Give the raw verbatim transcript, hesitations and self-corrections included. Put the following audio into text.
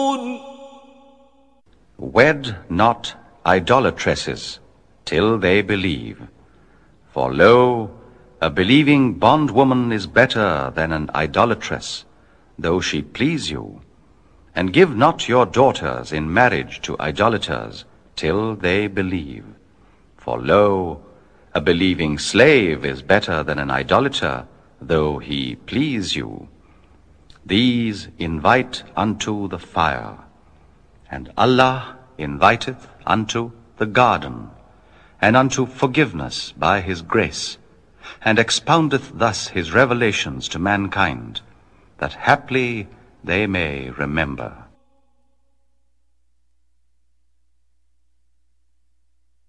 Wed not idolatresses till they believe. For lo, a believing bondwoman is better than an idolatress, though she please you. And give not your daughters in marriage to idolaters till they believe. For lo, a believing slave is better than an idolater, though he please you. These invite unto the fire, and Allah inviteth unto the garden, and unto forgiveness by his grace, and expoundeth thus his revelations to mankind, that haply they may remember.